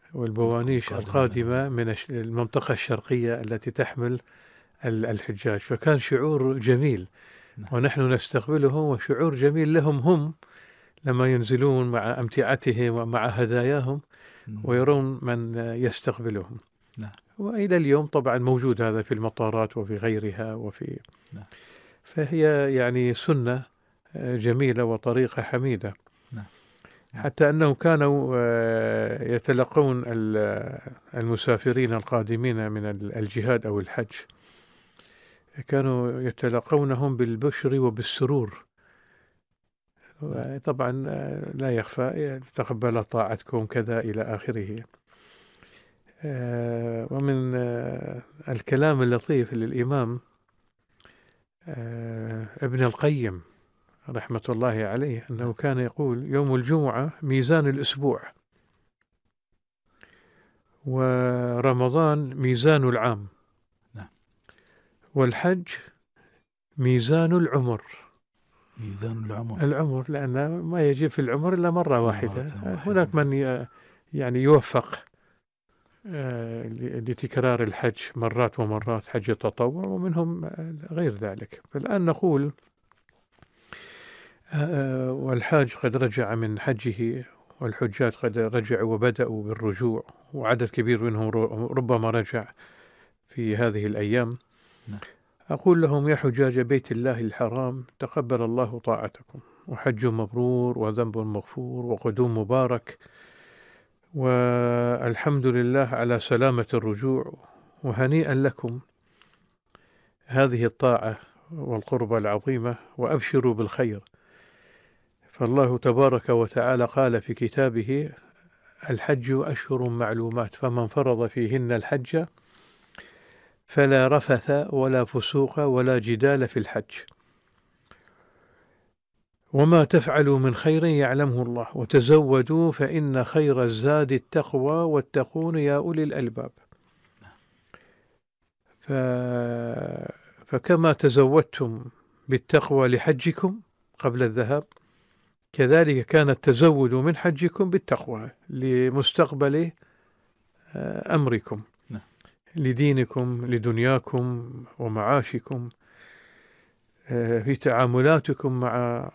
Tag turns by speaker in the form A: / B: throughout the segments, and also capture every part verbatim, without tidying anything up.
A: والبوانيش القادمة من المنطقة الشرقية التي تحمل الحجاج، فكان شعور جميل ونحن نستقبلهم، وشعور جميل لهم هم لما ينزلون مع أمتعتهم ومع هداياهم ويرون من يستقبلهم. وإلى اليوم طبعا موجود هذا في المطارات وفي غيرها وفي فهي يعني سنة جميلة وطريقة حميدة. حتى أنهم كانوا يتلقون المسافرين القادمين من الجهاد أو الحج، كانوا يتلقونهم بالبشر وبالسرور. طبعا لا يخفى تقبل طاعتكم كذا إلى آخره. ومن الكلام اللطيف للإمام ابن القيم رحمة الله عليه أنه كان يقول: يوم الجمعة ميزان الأسبوع، ورمضان ميزان العام، والحج ميزان العمر.
B: ميزان العمر
A: العمر لأن ما يجي في العمر إلا مرة واحدة. هناك من يعني يوفق لتكرار الحج مرات ومرات، حج التطوع، ومنهم غير ذلك. فالآن نقول والحاج قد رجع من حجه، والحجاج قد رجعوا وبدأوا بالرجوع، وعدد كبير منهم ربما رجع في هذه الأيام. أقول لهم: يا حجاج بيت الله الحرام، تقبل الله طاعتكم، وحج مبرور، وذنب مغفور، وقدوم مبارك، والحمد لله على سلامة الرجوع، وهنيئا لكم هذه الطاعة والقربة العظيمة، وأبشروا بالخير. فالله تبارك وتعالى قال في كتابه: الحج أشهر معلومات، فمن فرض فيهن الحج فلا رفث ولا فسوق ولا جدال في الحج، وما تفعلوا من خير يعلمه الله، وتزودوا فإن خير الزاد التقوى، واتقون يا أولي الألباب. ف... فكما تزودتم بالتقوى لحجكم قبل الذهاب، كذلك كان التزود من حجكم بالتقوى لمستقبل أمركم، لدينكم، لدنياكم ومعاشكم، في تعاملاتكم مع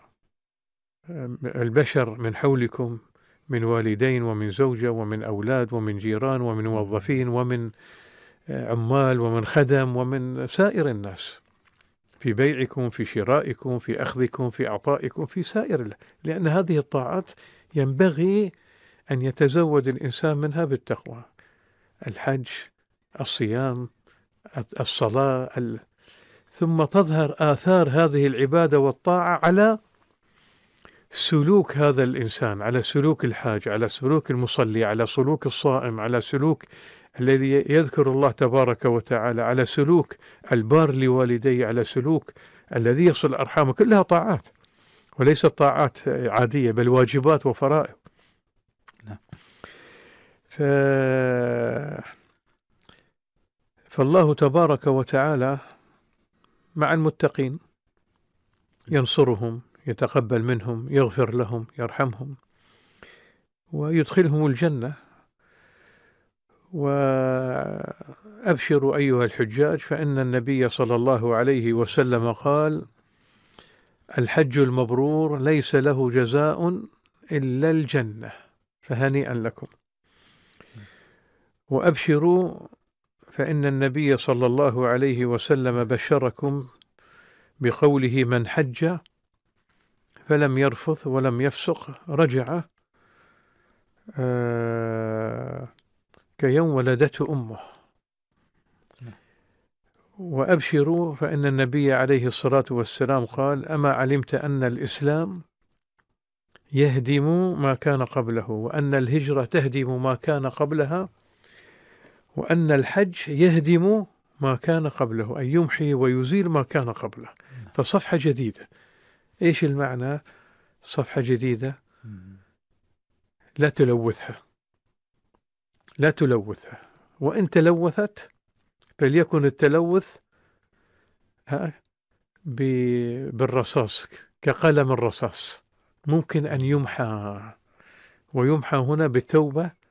A: البشر من حولكم، من والدين ومن زوجة ومن أولاد ومن جيران ومن موظفين ومن عمال ومن خدم ومن سائر الناس، في بيعكم، في شرائكم، في أخذكم، في أعطائكم، في سائر، لأن هذه الطاعات ينبغي أن يتزود الإنسان منها بالتقوى. الحج، الصيام، الصلاة، ال... ثم تظهر آثار هذه العبادة والطاعة على سلوك هذا الإنسان، على سلوك الحاج، على سلوك المصلي، على سلوك الصائم، على سلوك الذي يذكر الله تبارك وتعالى، على سلوك البار لوالديه، على سلوك الذي يصل أرحامه. كلها طاعات وليست طاعات عادية، بل واجبات وفرائض. ف... فالله تبارك وتعالى مع المتقين، ينصرهم، يتقبل منهم، يغفر لهم، يرحمهم، ويدخلهم الجنة. وأبشروا أيها الحجاج، فإن النبي صلى الله عليه وسلم قال: الحج المبرور ليس له جزاء إلا الجنة، فهنيئا لكم. وأبشروا، فإن النبي صلى الله عليه وسلم بشركم بقوله: من حج فلم يرفث ولم يفسق رجع آه كيوم ولدته أمه. وأبشروا، فإن النبي عليه الصلاة والسلام قال: أما علمت أن الإسلام يهدم ما كان قبله، وأن الهجرة تهدم ما كان قبلها، وأن الحج يهدم ما كان قبله، أي يمحي ويزيل ما كان قبله. فصفحة جديدة. إيش المعنى؟ صفحة جديدة لا تلوثها، لا تلوثها، وإن تلوثت فليكن التلوث بالرصاص، كقلم الرصاص، ممكن أن يمحى، ويمحى هنا بالتوبة